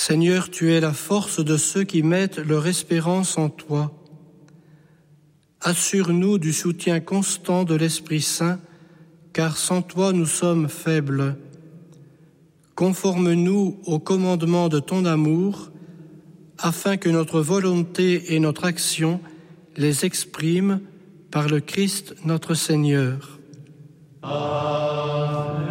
Seigneur, tu es la force de ceux qui mettent leur espérance en toi. Assure-nous du soutien constant de l'Esprit Saint, car sans toi nous sommes faibles. Conforme-nous au commandement de ton amour, afin que notre volonté et notre action les expriment par le Christ notre Seigneur. Amen.